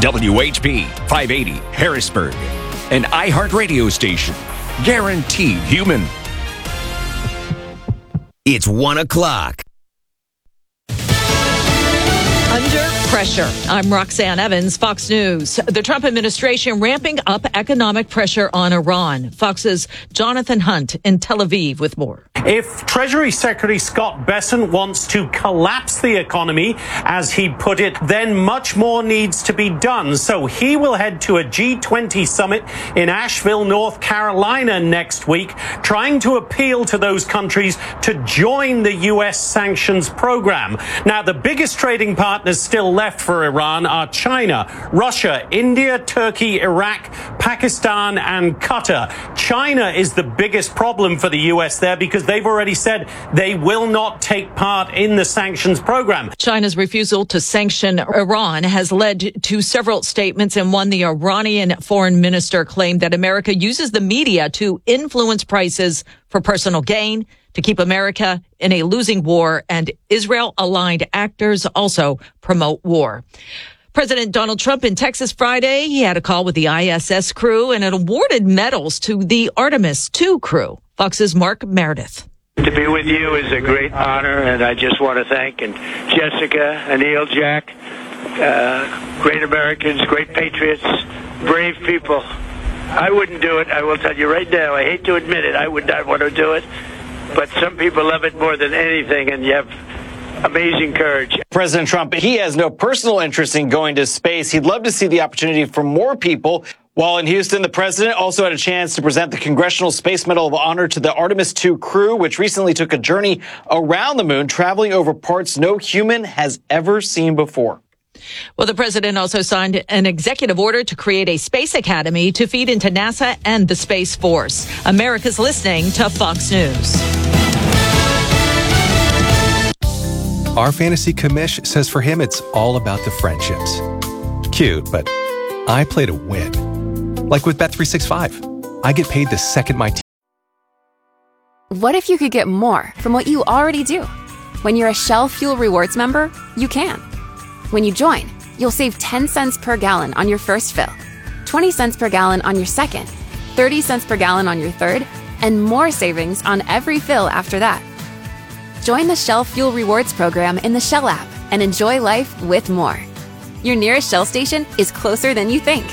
WHP 580 Harrisburg, an iHeartRadio station. Guaranteed human. It's 1 o'clock. Under pressure. I'm Roxanne Evans, Fox News. The Trump administration ramping up economic pressure on Iran. Fox's Jonathan Hunt in Tel Aviv with more. If Treasury Secretary Scott Bessent wants to collapse the economy, as he put it, then much more needs to be done. So he will head to a G20 summit in Asheville, North Carolina next week, trying to appeal to those countries to join the U.S. sanctions program. Now, the biggest trading partners still left for Iran are China, Russia, India, Turkey, Iraq, Pakistan, and Qatar. China is the biggest problem for the U.S. there because they've already said they will not take part in the sanctions program. China's refusal to sanction Iran has led to several statements, and one, the Iranian foreign minister claimed that America uses the media to influence prices for personal gain, to keep America in a losing war, and Israel-aligned actors also promote war. President Donald Trump in Texas Friday, he had a call with the ISS crew and it awarded medals to the Artemis II crew. Fox's Mark Meredith. To be with you is a great honor, and I just want to thank Jessica, Anil, Jack, great Americans, great patriots, brave people. I wouldn't do it. I will tell you right now, I hate to admit it, I would not want to do it. But some people love it more than anything, and you have amazing courage. President Trump, he has no personal interest in going to space. He'd love to see the opportunity for more people. While in Houston, the president also had a chance to present the Congressional Space Medal of Honor to the Artemis II crew, which recently took a journey around the moon, traveling over parts no human has ever seen before. Well, the president also signed an executive order to create a space academy to feed into NASA and the Space Force. America's listening to Fox News. Our fantasy commish says for him, it's all about the friendships. Cute, but I play to win. Like with Bet365, I get paid the second my team. What if you could get more from what you already do? When you're a Shell Fuel Rewards member, you can. When you join, you'll save 10 cents per gallon on your first fill, 20 cents per gallon on your second, 30 cents per gallon on your third, and more savings on every fill after that. Join the Shell Fuel Rewards program in the Shell app and enjoy life with more. Your nearest Shell station is closer than you think.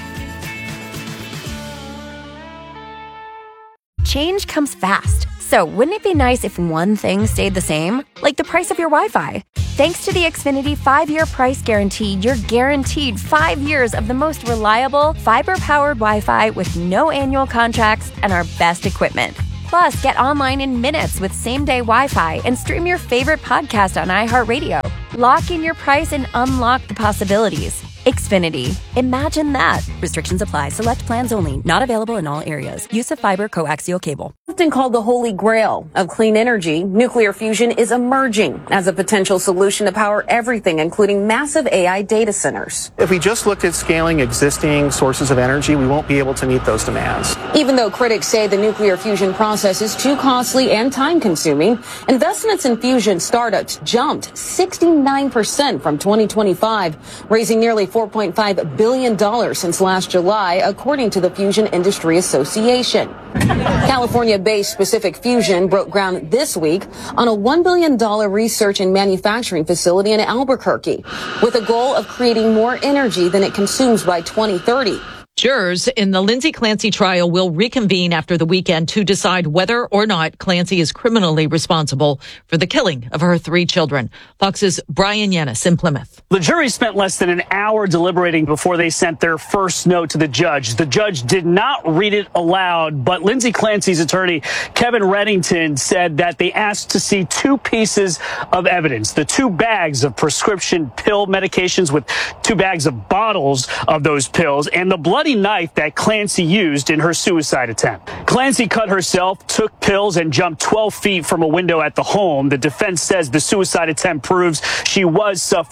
Change comes fast. So wouldn't it be nice if one thing stayed the same? Like the price of your Wi-Fi. Thanks to the Xfinity 5-year price guarantee, you're guaranteed 5 years of the most reliable, fiber-powered Wi-Fi with no annual contracts and our best equipment. Plus, get online in minutes with same-day Wi-Fi and stream your favorite podcast on iHeartRadio. Lock in your price and unlock the possibilities. Xfinity. Imagine that. Restrictions apply. Select plans only. Not available in all areas. Use of fiber coaxial cable. Often called the holy grail of clean energy, nuclear fusion is emerging as a potential solution to power everything, including massive AI data centers. If we just looked at scaling existing sources of energy, we won't be able to meet those demands. Even though critics say the nuclear fusion process is too costly and time-consuming, investments in fusion startups jumped 69% from 2025, raising nearly $4.5 billion since last July, according to the Fusion Industry Association. California-based Specific Fusion broke ground this week on a $1 billion research and manufacturing facility in Albuquerque, with a goal of creating more energy than it consumes by 2030. Jurors in the Lindsay Clancy trial will reconvene after the weekend to decide whether or not Clancy is criminally responsible for the killing of her 3 children. Fox's Brian Yanis in Plymouth. The jury spent less than an hour deliberating before they sent their first note to the judge. The judge did not read it aloud, but Lindsay Clancy's attorney, Kevin Reddington, said that they asked to see 2 pieces of evidence. The 2 bags of prescription pill medications with 2 bags of bottles of those pills and the bloody knife that Clancy used in her suicide attempt. Clancy cut herself, took pills, and jumped 12 feet from a window at the home. The defense says the suicide attempt proves she was suffering from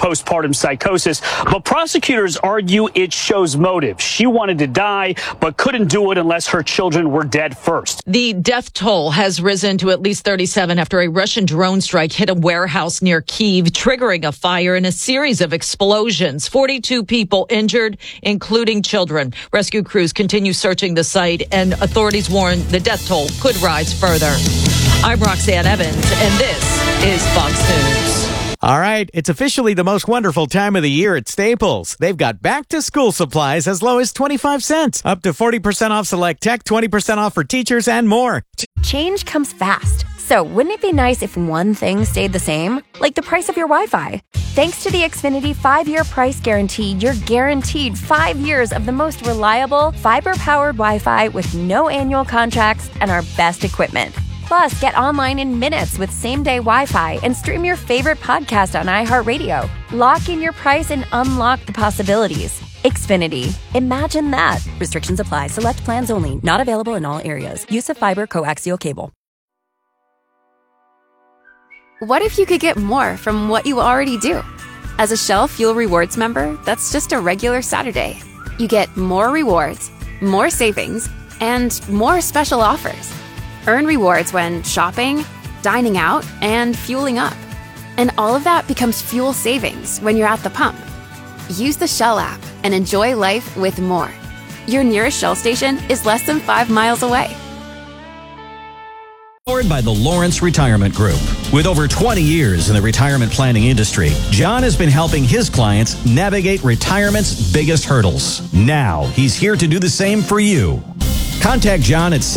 postpartum psychosis. But prosecutors argue it shows motive. She wanted to die, but couldn't do it unless her children were dead first. The death toll has risen to at least 37 after a Russian drone strike hit a warehouse near Kyiv, triggering a fire and a series of explosions. 42 people injured, including children. Rescue crews continue searching the site, and authorities warn the death toll could rise further. I'm Roxanne Evans, and this is Fox News. All right, it's officially the most wonderful time of the year at Staples. They've got back-to-school supplies as low as 25 cents, up to 40% off select tech, 20% off for teachers, and more. Change comes fast. So wouldn't it be nice if one thing stayed the same? Like the price of your Wi-Fi. Thanks to the Xfinity 5-year price guarantee, you're guaranteed 5 years of the most reliable, fiber-powered Wi-Fi with no annual contracts and our best equipment. Plus, get online in minutes with same-day Wi-Fi and stream your favorite podcast on iHeartRadio. Lock in your price and unlock the possibilities. Xfinity. Imagine that. Restrictions apply. Select plans only. Not available in all areas. Use of fiber coaxial cable. What if you could get more from what you already do? As a Shell Fuel Rewards member, that's just a regular Saturday. You get more rewards, more savings, and more special offers. Earn rewards when shopping, dining out, and fueling up. And all of that becomes fuel savings when you're at the pump. Use the Shell app and enjoy life with more. Your nearest Shell station is less than 5 miles away. Powered by the Lawrence Retirement Group. With over 20 years in the retirement planning industry, John has been helping his clients navigate retirement's biggest hurdles. Now, he's here to do the same for you. Contact John at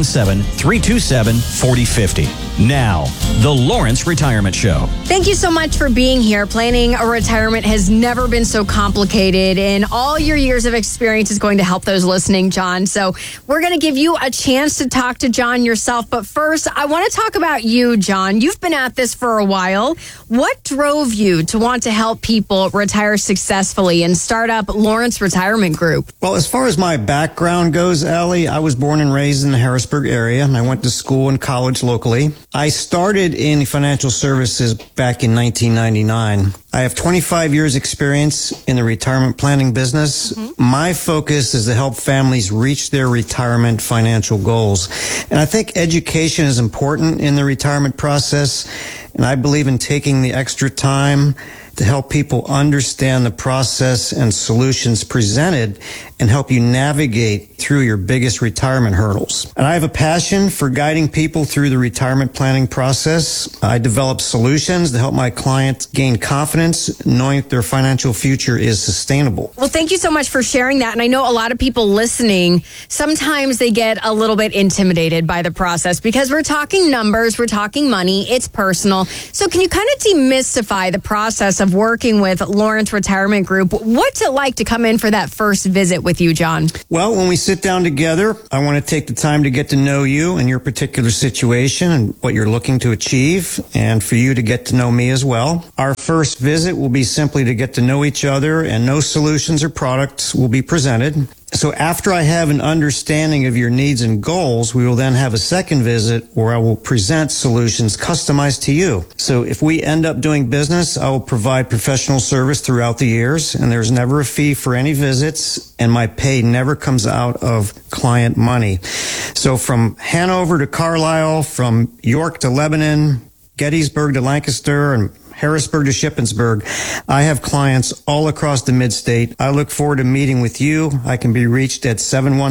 717-327-4050. Now, the Lawrence Retirement Show. Thank you so much for being here. Planning a retirement has never been so complicated, and all your years of experience is going to help those listening, John. So we're going to give you a chance to talk to John yourself. But first, I want to talk about you, John. You've been at this for a while. What drove you to want to help people retire successfully and start up Lawrence Retirement Group? Well, as far as my background goes, Allie, I was born and raised in the Harrisburg area, and I went to school and college locally. I started in financial services back in 1999. I have 25 years experience in the retirement planning business. My focus is to help families reach their retirement financial goals. And I think education is important in the retirement process. And I believe in taking the extra time to help people understand the process and solutions presented and help you navigate through your biggest retirement hurdles. And I have a passion for guiding people through the retirement planning process. I develop solutions to help my clients gain confidence knowing that their financial future is sustainable. Well, thank you so much for sharing that. And I know a lot of people listening, sometimes they get a little bit intimidated by the process because we're talking numbers, we're talking money, it's personal. So can you kind of demystify the process of working with Lawrence Retirement Group? What's it like to come in for that first visit with you, John? Well, when we sit down together, I want to take the time to get to know you and your particular situation and what you're looking to achieve, and for you to get to know me as well. Our first visit will be simply to get to know each other, and no solutions or products will be presented. So after I have an understanding of your needs and goals, we will then have a second visit where I will present solutions customized to you. So if we end up doing business, I will provide professional service throughout the years, and there's never a fee for any visits, and my pay never comes out of client money. So from Hanover to Carlisle, from York to Lebanon, Gettysburg to Lancaster, and Harrisburg to Shippensburg, I have clients all across the mid-state. I look forward to meeting with you. I can be reached at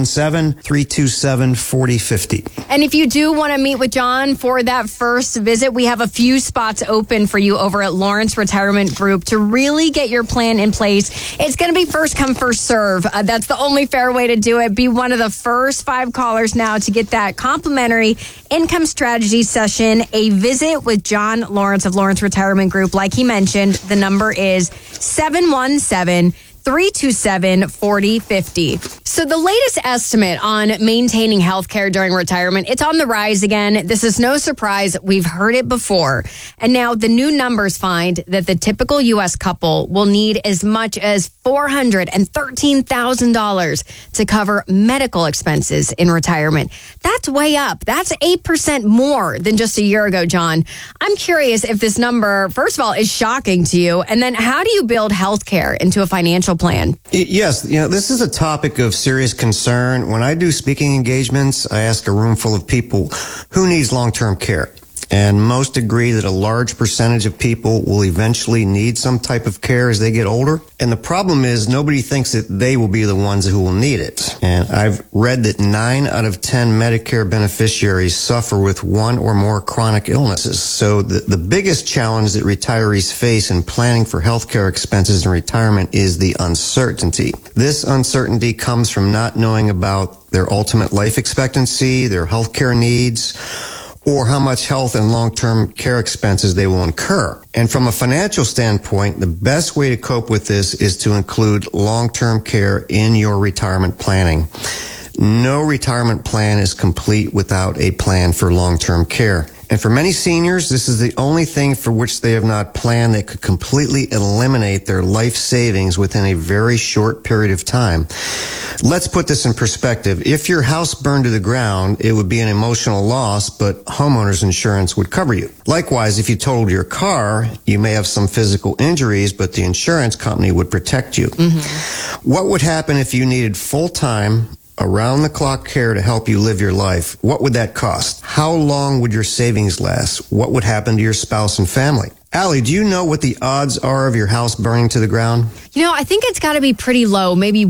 717-327-4050. And if you do want to meet with John for that first visit, we have a few spots open for you over at Lawrence Retirement Group to really get your plan in place. It's going to be first come, first serve. That's the only fair way to do it. Be one of the first 5 callers now to get that complimentary income strategy session, a visit with John Lawrence of Lawrence Retirement Group. Like he mentioned, the number is 717-327-4050. So the latest estimate on maintaining health care during retirement, it's on the rise again. This is no surprise. We've heard it before. And now the new numbers find that the typical U.S. couple will need as much as $413,000 to cover medical expenses in retirement. That's way up. That's 8% more than just a year ago, John. I'm curious if this number, first of all, is shocking to you. And then how do you build health care into a financial plan? Yes, this is a topic of serious concern. When I do speaking engagements, I ask a room full of people who needs long-term care. And most agree that a large percentage of people will eventually need some type of care as they get older. And the problem is nobody thinks that they will be the ones who will need it. And I've read that 9 out of 10 Medicare beneficiaries suffer with one or more chronic illnesses. So the biggest challenge that retirees face in planning for healthcare expenses in retirement is the uncertainty. This uncertainty comes from not knowing about their ultimate life expectancy, their healthcare needs, or how much health and long-term care expenses they will incur. And from a financial standpoint, the best way to cope with this is to include long-term care in your retirement planning. No retirement plan is complete without a plan for long-term care. And for many seniors, this is the only thing for which they have not planned that could completely eliminate their life savings within a very short period of time. Let's put this in perspective. If your house burned to the ground, it would be an emotional loss, but homeowners insurance would cover you. Likewise, if you totaled your car, you may have some physical injuries, but the insurance company would protect you. Mm-hmm. What would happen if you needed full-time, around-the-clock care to help you live your life? What would that cost? How long would your savings last? What would happen to your spouse and family? Allie, do you know what the odds are of your house burning to the ground? I think it's got to be pretty low, maybe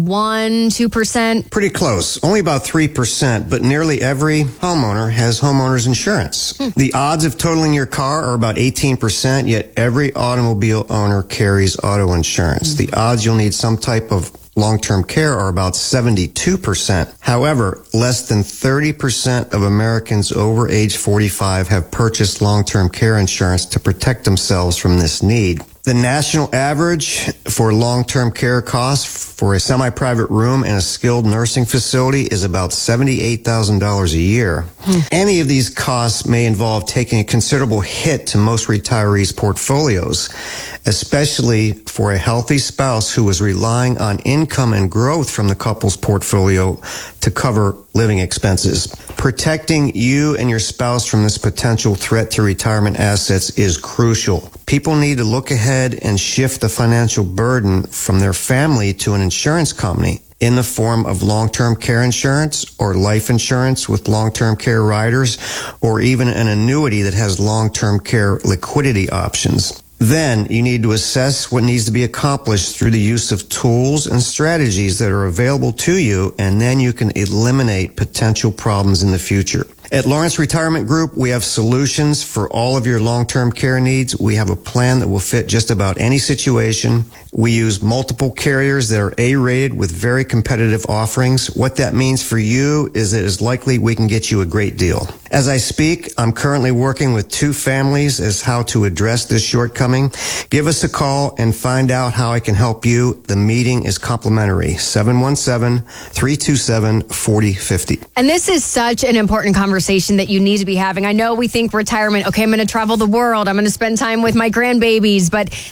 1-2%. Pretty close, only about 3%, but nearly every homeowner has homeowners insurance. The odds of totaling your car are about 18%, yet every automobile owner carries auto insurance. The odds you'll need some type of long-term care are about 72%. However, less than 30% of Americans over age 45 have purchased long-term care insurance to protect themselves from this need. The national average for long-term care costs for a semi-private room in a skilled nursing facility is about $78,000 a year. Any of these costs may involve taking a considerable hit to most retirees' portfolios, especially for a healthy spouse who is relying on income and growth from the couple's portfolio to cover living expenses. Protecting you and your spouse from this potential threat to retirement assets is crucial. People need to look ahead and shift the financial burden from their family to an insurance company in the form of long-term care insurance or life insurance with long-term care riders, or even an annuity that has long-term care liquidity options. Then you need to assess what needs to be accomplished through the use of tools and strategies that are available to you, and then you can eliminate potential problems in the future. At Lawrence Retirement Group, we have solutions for all of your long-term care needs. We have a plan that will fit just about any situation. We use multiple carriers that are A-rated with very competitive offerings. What that means for you is that it's likely we can get you a great deal. As I speak, I'm currently working with 2 families as how to address this shortcoming. Give us a call and find out how I can help you. The meeting is complimentary. 717-327-4050. And this is such an important conversation that you need to be having. I know we think retirement, okay, I'm going to travel the world, I'm going to spend time with my grandbabies, but